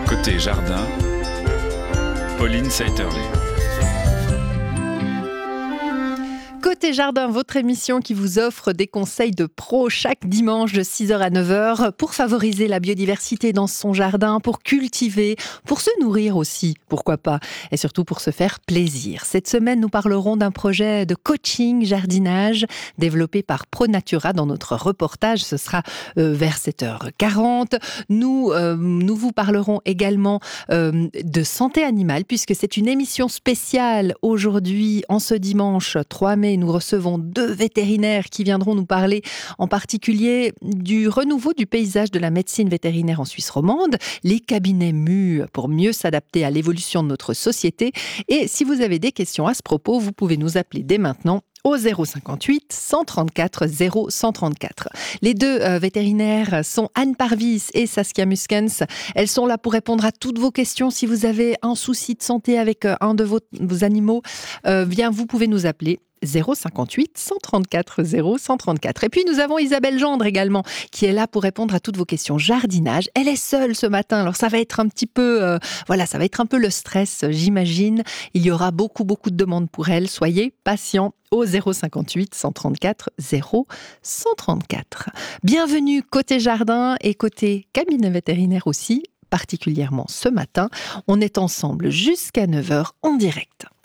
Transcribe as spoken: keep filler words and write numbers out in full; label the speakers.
Speaker 1: Côté jardin, Pauline Saïterlé.
Speaker 2: Côté jardin, votre émission qui vous offre des conseils de pro chaque dimanche de six heures à neuf heures pour favoriser la biodiversité dans son jardin, pour cultiver, pour se nourrir aussi, pourquoi pas, et surtout pour se faire plaisir. Cette semaine, nous parlerons d'un projet de coaching jardinage développé par ProNatura dans notre reportage. Ce sera euh, vers sept heures quarante. Nous, euh, nous vous parlerons également euh, de santé animale puisque c'est une émission spéciale aujourd'hui, en ce dimanche trois mai. Nous recevons deux vétérinaires qui viendront nous parler en particulier du renouveau du paysage de la médecine vétérinaire en Suisse romande, les cabinets muent pour mieux s'adapter à l'évolution de notre société. Et si vous avez des questions à ce propos, vous pouvez nous appeler dès maintenant au zéro cinquante-huit cent trente-quatre zéro cent trente-quatre. Les deux euh, vétérinaires sont Anne Parvis et Saskia Muskens. Elles sont là pour répondre à toutes vos questions. Si vous avez un souci de santé avec euh, un de vos, vos animaux, euh, bien vous pouvez nous appeler zéro cinquante-huit cent trente-quatre zéro cent trente-quatre. Et puis nous avons Isabelle Gendre également qui est là pour répondre à toutes vos questions jardinage. Elle est seule ce matin, alors ça va être un petit peu euh, voilà, ça va être un peu le stress, j'imagine. Il y aura beaucoup beaucoup de demandes pour elle. Soyez patients au zéro cinquante-huit cent trente-quatre zéro cent trente-quatre. Bienvenue côté jardin et côté cabinet vétérinaire aussi, particulièrement ce matin. On est ensemble jusqu'à neuf heures en direct.